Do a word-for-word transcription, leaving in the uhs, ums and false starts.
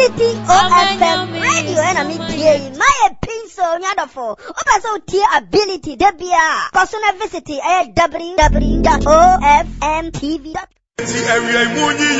City O F M radio and I'm here. My pencil nyadofo. Opa so tier ability debia. Personal visit eh w w w dot o f m t v dot com.